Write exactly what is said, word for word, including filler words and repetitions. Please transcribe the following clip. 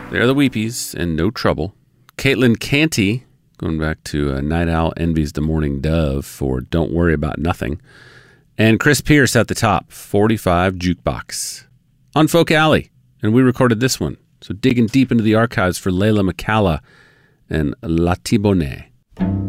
They're the Weepies and No Trouble. Caitlin Canty, going back to uh, Night Owl Envies the Morning Dove for Don't Worry About Nothing. And Chris Pierce at the top, forty-five Jukebox. On Folk Alley, and we recorded this one. So digging deep into the archives for Layla McCalla and La Tibonne.